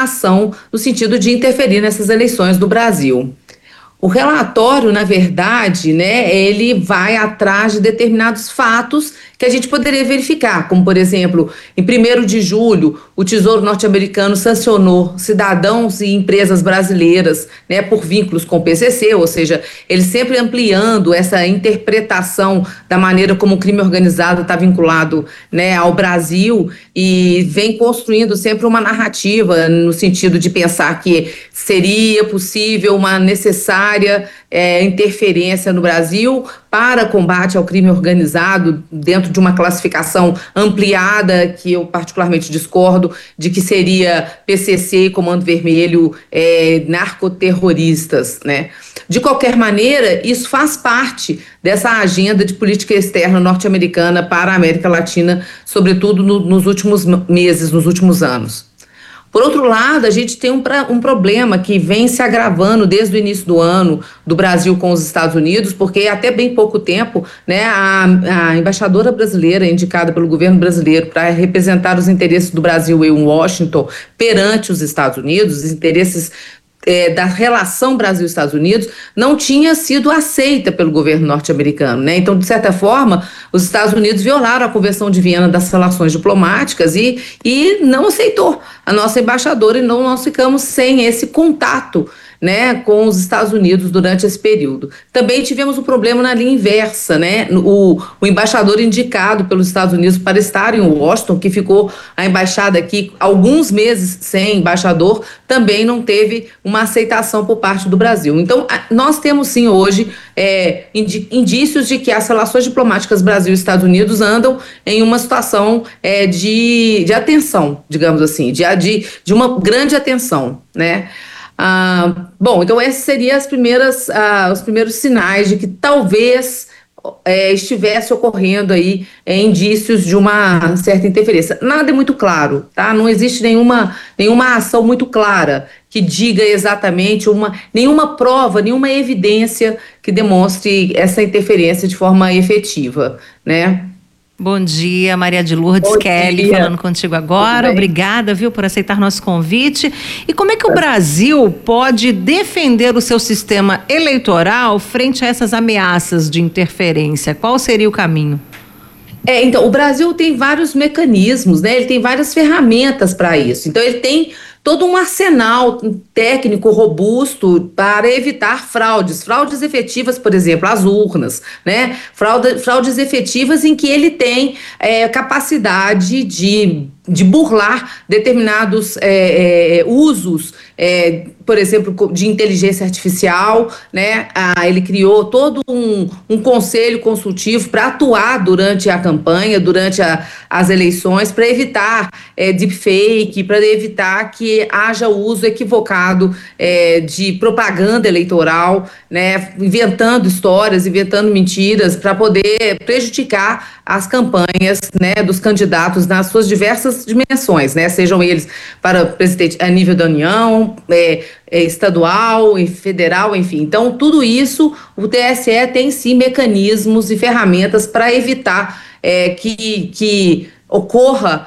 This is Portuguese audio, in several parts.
uma ação no sentido de interferir nessas eleições do Brasil. O relatório, na verdade, né, ele vai atrás de determinados fatos que a gente poderia verificar, como, por exemplo, em 1º de julho, o Tesouro norte-americano sancionou cidadãos e empresas brasileiras, né, por vínculos com o PCC, ou seja, ele sempre ampliando essa interpretação da maneira como o crime organizado está vinculado, né, ao Brasil, e vem construindo sempre uma narrativa no sentido de pensar que seria possível uma necessária interferência no Brasil para combate ao crime organizado dentro de uma classificação ampliada, que eu particularmente discordo, de que seria PCC e Comando Vermelho narcoterroristas, né? De qualquer maneira, isso faz parte dessa agenda de política externa norte-americana para a América Latina, sobretudo nos últimos meses, nos últimos anos. Por outro lado, a gente tem um problema que vem se agravando desde o início do ano do Brasil com os Estados Unidos, porque até bem pouco tempo, né, a embaixadora brasileira indicada pelo governo brasileiro para representar os interesses do Brasil em Washington perante os Estados Unidos, os interesses da relação Brasil-Estados Unidos, não tinha sido aceita pelo governo norte-americano, né? Então, de certa forma, os Estados Unidos violaram a Convenção de Viena das Relações Diplomáticas e não aceitou a nossa embaixadora, e nós ficamos sem esse contato, né, com os Estados Unidos durante esse período. Também tivemos um problema na linha inversa, né? O embaixador indicado pelos Estados Unidos para estar em Washington, que ficou a embaixada aqui alguns meses sem embaixador, também não teve uma aceitação por parte do Brasil. Então, nós temos sim hoje indícios de que as relações diplomáticas Brasil e Estados Unidos andam em uma situação de atenção, digamos assim, de uma grande atenção, né? Bom, então esses seriam os primeiros sinais de que talvez estivesse ocorrendo aí indícios de uma certa interferência. Nada é muito claro, tá? Não existe nenhuma ação muito clara que diga exatamente nenhuma prova, nenhuma evidência que demonstre essa interferência de forma efetiva, né? Bom dia, Maria de Lourdes Kelly, falando contigo agora. Obrigada, viu, por aceitar nosso convite. E como é que o Brasil pode defender o seu sistema eleitoral frente a essas ameaças de interferência? Qual seria o caminho? Então, o Brasil tem vários mecanismos, né? Ele tem várias ferramentas para isso. Então, ele tem todo um arsenal técnico robusto para evitar fraudes efetivas, por exemplo, as urnas, né? Fraudes efetivas em que ele tem capacidade de burlar determinados usos, por exemplo, de inteligência artificial, né? Ele criou todo um conselho consultivo para atuar durante a campanha, durante as eleições, para evitar deepfake, para evitar que haja uso equivocado de propaganda eleitoral, né? Inventando histórias, inventando mentiras para poder prejudicar as campanhas, né, dos candidatos nas suas diversas dimensões, né? Sejam eles para presidente a nível da União, estadual e federal, enfim. Então, tudo isso, o TSE tem sim mecanismos e ferramentas para evitar que ocorra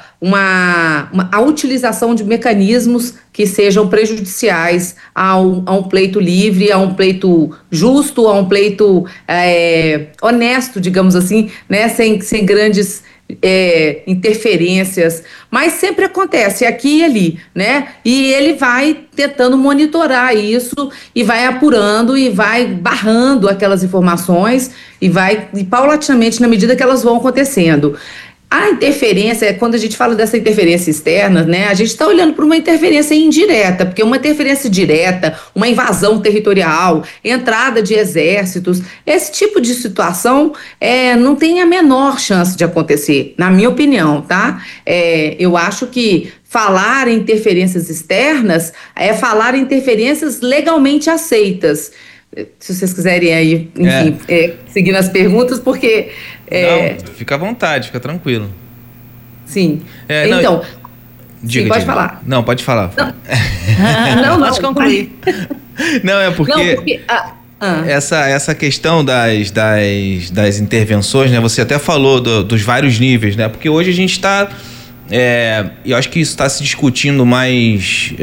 a utilização de mecanismos que sejam prejudiciais a um pleito livre, a um pleito justo, a um pleito honesto, digamos assim, né, sem grandes interferências, mas sempre acontece aqui e ali, né? E ele vai tentando monitorar isso e vai apurando e vai barrando aquelas informações e paulatinamente, na medida que elas vão acontecendo. A interferência, quando a gente fala dessa interferência externa, né, a gente está olhando para uma interferência indireta, porque uma interferência direta, uma invasão territorial, entrada de exércitos, esse tipo de situação não tem a menor chance de acontecer, na minha opinião, tá? Eu acho que falar em interferências externas é falar em interferências legalmente aceitas. Se vocês quiserem aí, enfim, seguir nas perguntas, porque... Não, fica à vontade, fica tranquilo. Sim. Então, diga, pode falar. Não, pode falar. Não, pode concluir. Não, é porque essa questão das intervenções, né? Você até falou dos vários níveis, né? Porque hoje a gente está... eu acho que isso está se discutindo mais